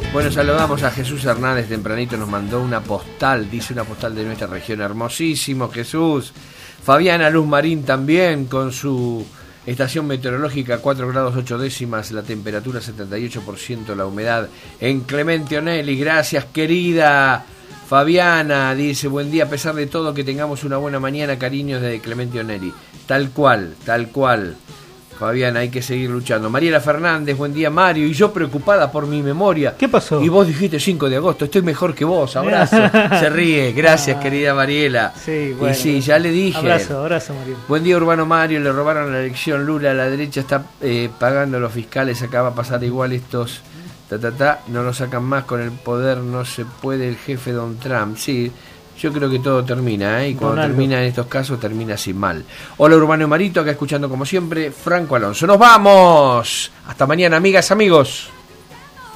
Bueno, saludamos a Jesús Hernández, tempranito nos mandó una postal, dice una postal de nuestra región, hermosísimo Jesús. Fabiana Luz Marín también, con su estación meteorológica 4 grados 8 décimas, la temperatura 78%, la humedad en Clemente Onelli. Gracias, querida Fabiana, dice, buen día, a pesar de todo, que tengamos una buena mañana, cariños de Clemente Onelli. Tal cual, Fabiana, hay que seguir luchando. Mariela Fernández, buen día, Mario. Y yo preocupada por mi memoria. ¿Qué pasó? Y vos dijiste 5 de agosto, estoy mejor que vos, abrazo. Se ríe, gracias, querida Mariela. Sí, bueno. Y sí, ya le dije. Abrazo, Mariela. Buen día, Urbano Mario, le robaron la elección Lula, a la derecha está pagando los fiscales, acá va a pasar igual estos... no lo sacan más con el poder, no se puede el jefe Don Trump. Sí, yo creo que todo termina, y cuando termina en estos casos termina así mal. Hola Urbano y Marito, acá escuchando como siempre Franco Alonso. ¡Nos vamos! Hasta mañana, amigas, amigos.